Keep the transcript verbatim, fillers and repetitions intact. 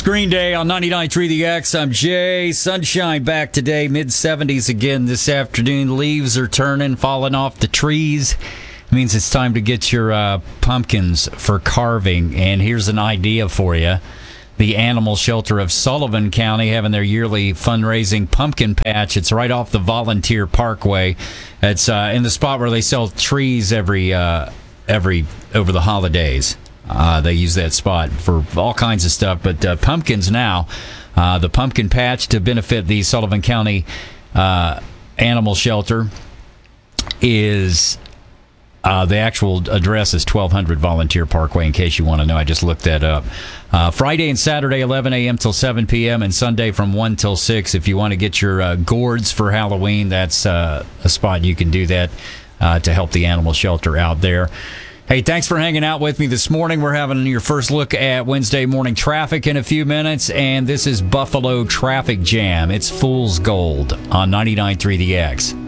Green Day on ninety-nine point three The X. I'm Jay. Sunshine back today, mid seventies again this afternoon. Leaves are turning, falling off the trees. It means it's time to get your uh, pumpkins for carving. And here's an idea for you. The Animal Shelter of Sullivan County having their yearly fundraising pumpkin patch. It's right off the Volunteer Parkway. It's uh, in the spot where they sell trees every uh, every over the holidays. Uh, they use that spot for all kinds of stuff, but uh, pumpkins now. Uh, the pumpkin patch to benefit the Sullivan County uh, Animal Shelter is uh, the actual address is twelve hundred Volunteer Parkway. In case you want to know, I just looked that up. Uh, Friday and Saturday, eleven a.m. till seven p.m. and Sunday from one till six. If you want to get your uh, gourds for Halloween, that's uh, a spot you can do that uh, to help the animal shelter out there. Hey, thanks for hanging out with me this morning. We're having your first look at Wednesday morning traffic in a few minutes, and this is Buffalo Traffic Jam. It's Fool's Gold on ninety-nine point three The X.